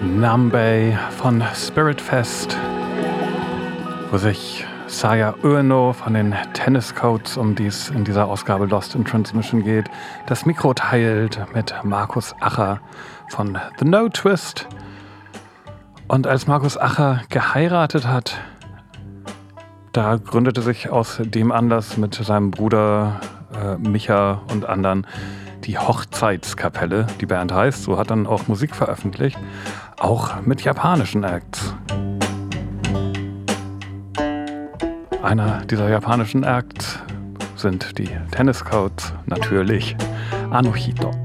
Nambay von Spiritfest, wo sich Saya Ueno von den Tennis Codes, um die es in dieser Ausgabe Lost in Transmission geht, das Mikro teilt mit Markus Acher von The No Twist. Und als Markus Acher geheiratet hat, da gründete sich aus dem Anlass mit seinem Bruder Micha und anderen die Hochzeitskapelle. Die Band heißt, so, hat dann auch Musik veröffentlicht, auch mit japanischen Acts. Einer dieser japanischen Acts sind die Tennis Codes, natürlich Anohito.